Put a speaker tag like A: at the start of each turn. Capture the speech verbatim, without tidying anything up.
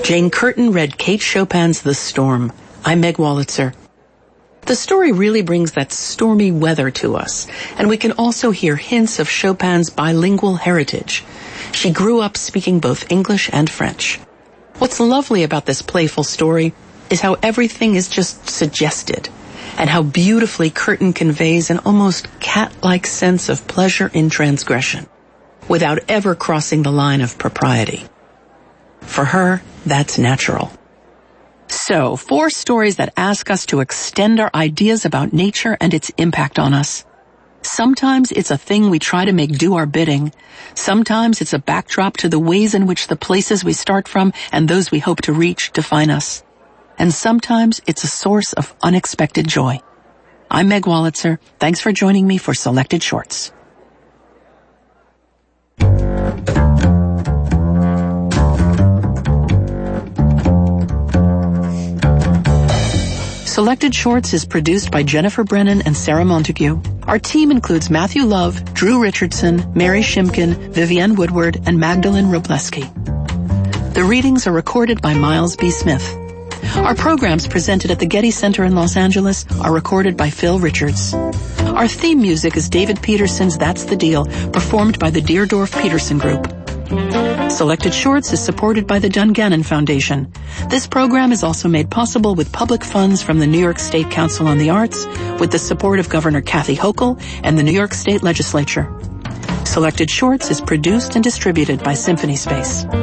A: Jane Curtin read Kate Chopin's The Storm. I'm Meg Wolitzer. The story really brings that stormy weather to us, and we can also hear hints of Chopin's bilingual heritage. She grew up speaking both English and French. What's lovely about this playful story is how everything is just suggested, and how beautifully Curtin conveys an almost cat-like sense of pleasure in transgression, without ever crossing the line of propriety. For her, that's natural. So, four stories that ask us to extend our ideas about nature and its impact on us. Sometimes it's a thing we try to make do our bidding. Sometimes it's a backdrop to the ways in which the places we start from and those we hope to reach define us. And sometimes it's a source of unexpected joy. I'm Meg Wolitzer. Thanks for joining me for Selected Shorts. Selected Shorts is produced by Jennifer Brennan and Sarah Montague. Our team includes Matthew Love, Drew Richardson, Mary Shimkin, Vivienne Woodward, and Magdalene Robleski. The readings are recorded by Miles B. Smith. Our programs presented at the Getty Center in Los Angeles are recorded by Phil Richards. Our theme music is David Peterson's That's the Deal, performed by the Deerdorf Peterson Group. Selected Shorts is supported by the Dungannon Foundation. This program is also made possible with public funds from the New York State Council on the Arts, with the support of Governor Kathy Hochul and the New York State Legislature. Selected Shorts is produced and distributed by Symphony Space.